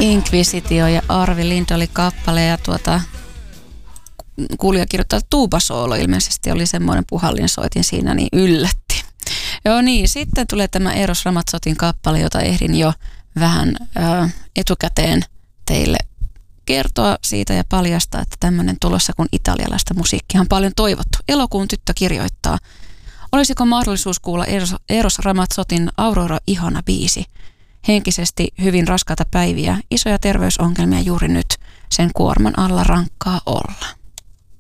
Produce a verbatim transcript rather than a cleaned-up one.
Inquisitio ja Arvi Lind oli kappale ja tuota, kuulija kirjoittaa, että tuubasoolo ilmeisesti oli semmoinen puhallinsoitin siinä, niin yllätti. Joo niin, sitten tulee tämä Eros Ramazzotin kappale, jota ehdin jo vähän ää, etukäteen teille kertoa siitä ja paljastaa, että tämmöinen tulossa kun italialaista musiikkia on paljon toivottu. Elokuun tyttö kirjoittaa, olisiko mahdollisuus kuulla Eros, Eros Ramazzotin Aurora ihana biisi? Henkisesti hyvin raskaita päiviä, isoja terveysongelmia juuri nyt, sen kuorman alla rankkaa olla.